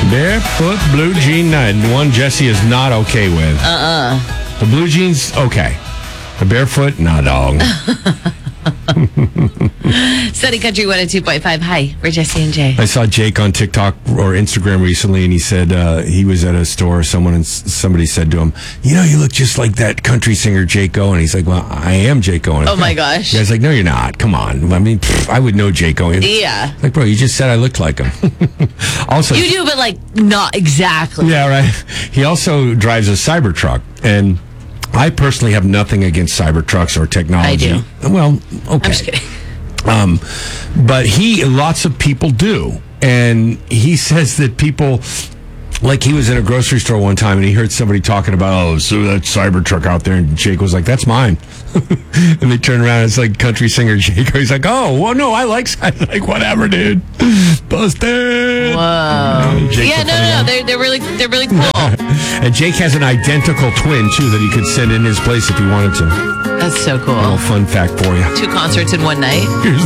Barefoot blue jean night. One Jesse is not okay with. The blue jeans, okay. The barefoot, nah, dog. Sunny Country 102.5. Hi, we're Jesse and Jay. I saw Jake on TikTok or Instagram recently, and he said he was at a store. Somebody said to him, you look just like that country singer Jake Owen. And he's like, well, I am Jake Owen. Oh, my gosh. The guy's like, no, you're not. Come on. I mean, I would know Jake Owen. Yeah. Like, bro, you just said I looked like him. Also, you do, but not exactly. Yeah, right. He also drives a Cybertruck, and I personally have nothing against Cybertrucks or technology. I do. Well, okay. I'm just kidding. But lots of people do. And he says that people, like he was in a grocery store one time and he heard somebody talking about, so that Cybertruck out there. And Jake was like, that's mine. And they turn around and it's like country singer Jake. He's like, oh, well, no, I like whatever, dude. Busted. Whoa. Yeah, no. They're really cool. And Jake has an identical twin, too, that he could send in his place if he wanted to. That's so cool. A little fun fact for you. 2 concerts in one night.